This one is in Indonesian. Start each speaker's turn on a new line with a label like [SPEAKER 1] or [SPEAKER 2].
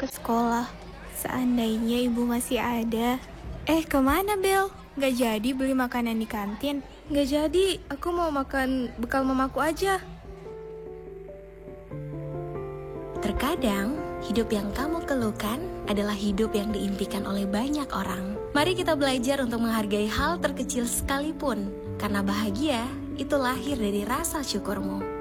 [SPEAKER 1] ke sekolah. Seandainya ibu masih ada. Kemana Bel? Gak jadi beli makanan di kantin?
[SPEAKER 2] Gak jadi, aku mau makan bekal mamaku aja.
[SPEAKER 3] Terkadang, hidup yang kamu keluhkan adalah hidup yang diimpikan oleh banyak orang. Mari kita belajar untuk menghargai hal terkecil sekalipun, karena bahagia itu lahir dari rasa syukurmu.